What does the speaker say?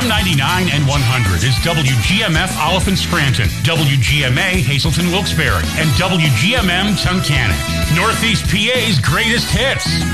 FM 99 and 100 is WGMF Oliphant Scranton, WGMA Hazelton Wilkes-Barre, and WGMM Tunkhannock. Northeast PA's greatest hits.